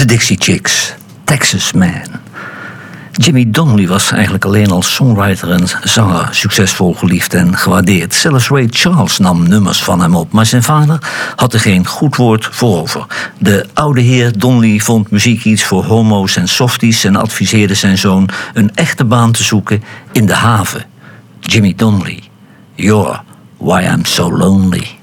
De Dixie Chicks, Texas Man. Jimmy Donnelly was eigenlijk alleen als songwriter en zanger succesvol geliefd en gewaardeerd. Zelfs Ray Charles nam nummers van hem op, maar zijn vader had er geen goed woord voor over. De oude heer Donnelly vond muziek iets voor homo's en softies en adviseerde zijn zoon een echte baan te zoeken in de haven. Jimmy Donnelly, You're Why I'm So Lonely.